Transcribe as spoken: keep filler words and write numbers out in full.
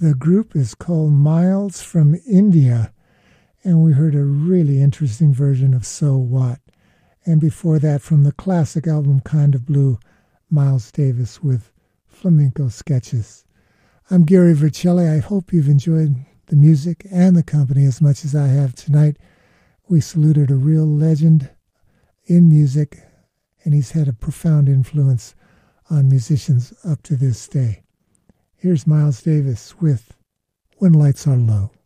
The group is called Miles from India, and we heard a really interesting version of So What. And before that, from the classic album Kind of Blue, Miles Davis with Flamenco Sketches. I'm Gary Vercelli. I hope you've enjoyed the music and the company as much as I have tonight. We saluted a real legend in music, and he's had a profound influence on musicians up to this day. Here's Miles Davis with When Lights Are Low.